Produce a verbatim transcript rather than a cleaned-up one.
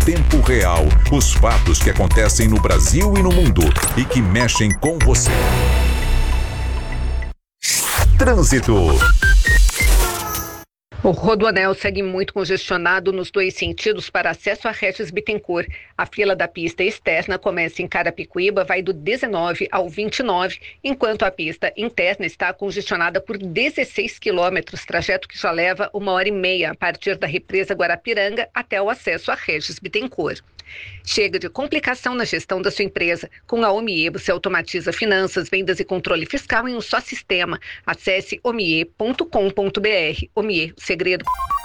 tempo real os fatos que acontecem no Brasil e no mundo e que mexem com você. Trânsito. O Rodoanel segue muito congestionado nos dois sentidos para acesso a Regis Bittencourt. A fila da pista externa começa em Carapicuíba, vai do dezenove ao vinte e nove, enquanto a pista interna está congestionada por dezesseis quilômetros, trajeto que já leva uma hora e meia a partir da represa Guarapiranga até o acesso a Regis Bittencourt. Chega de complicação na gestão da sua empresa. Com a Omie, você automatiza finanças, vendas e controle fiscal em um só sistema. Acesse omie ponto com ponto br. Omie, o segredo